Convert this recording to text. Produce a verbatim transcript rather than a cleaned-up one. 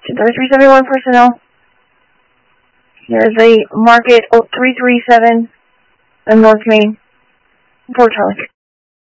three seventy-one personnel. There is a market three three seven in North Main. Port Charlie.